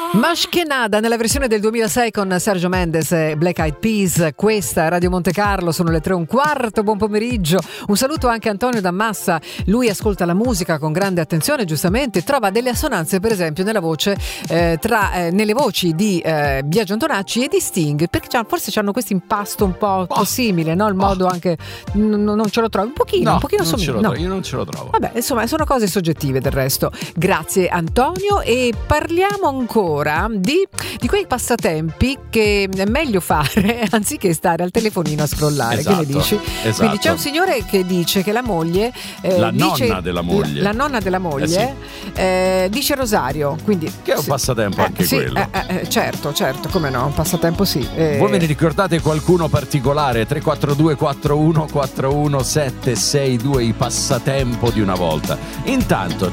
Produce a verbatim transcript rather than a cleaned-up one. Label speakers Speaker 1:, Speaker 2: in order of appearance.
Speaker 1: Mashkenada nella versione del duemilasei con Sergio Mendes e Black Eyed Peas. Questa è Radio Monte Carlo, sono le tre e un quarto. Buon pomeriggio. Un saluto anche a Antonio Dammassa. Lui ascolta la musica con grande attenzione, giustamente trova delle assonanze, per esempio nella voce eh, tra eh, nelle voci di eh, Biagio Antonacci e di Sting, perché c'ha, forse hanno questo impasto un po', oh. po' simile, no? Il modo oh. anche n- non ce lo trovi un pochino,
Speaker 2: no,
Speaker 1: un pochino
Speaker 2: non
Speaker 1: somiglia.
Speaker 2: Ce lo
Speaker 1: no.
Speaker 2: trovo, io non ce lo trovo.
Speaker 1: Vabbè, insomma, sono cose soggettive del resto. Grazie Antonio, e parliamo ancora Di, di quei passatempi che è meglio fare anziché stare al telefonino a scrollare.
Speaker 2: Esatto,
Speaker 1: che ne dici?
Speaker 2: Esatto.
Speaker 1: Quindi c'è un signore che dice che la moglie eh,
Speaker 2: la
Speaker 1: dice,
Speaker 2: nonna della moglie
Speaker 1: la, la nonna della moglie
Speaker 2: eh sì.
Speaker 1: eh, dice rosario, quindi
Speaker 2: che è un
Speaker 1: sì,
Speaker 2: passatempo
Speaker 1: eh,
Speaker 2: anche
Speaker 1: sì,
Speaker 2: quello
Speaker 1: eh, eh, certo certo come no, un passatempo sì. eh.
Speaker 2: Voi ve ne ricordate qualcuno particolare? tre quattro due quattro uno quattro uno sette sei due, i passatempo di una volta. Intanto